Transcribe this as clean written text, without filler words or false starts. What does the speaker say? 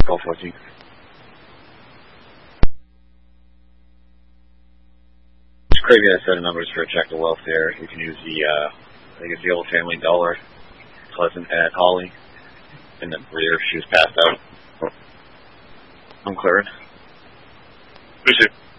Golf 14. Just craving a set of numbers for a check to welfare. You can use the, I think it's the Old Family Dollar, Pleasant at Holly, in the rear if she was passed out. I'm clearing. Appreciate it.